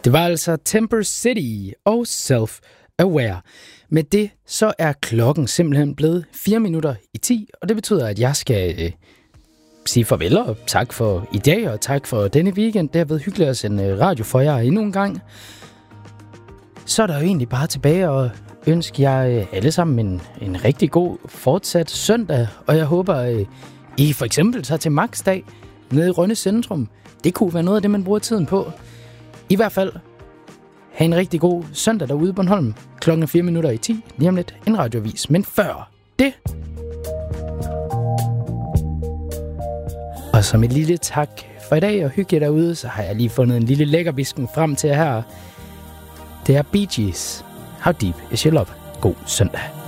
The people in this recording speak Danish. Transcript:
Det var altså Temper City og Self-Aware. Med det så er klokken simpelthen blevet 10:04, og det betyder, at jeg skal sige farvel og tak for i dag, og tak for denne weekend. Det har været hyggeligt at sende radio for jer endnu en gang. Så er der jo egentlig bare tilbage og ønske jer alle sammen en rigtig god fortsat søndag, og jeg håber, I for eksempel tager til Max-dag nede i Rønne Centrum. Det kunne være noget af det, man bruger tiden på. I hvert fald, have en rigtig god søndag derude i Bornholm. Klokken 10:04, lige om lidt en radioavis. Men før det, og som et lille tak for i dag og hygge derude, så har jeg lige fundet en lille lækkervisken frem til her. Det er Bee Gees. How Deep Is Your Love? God søndag.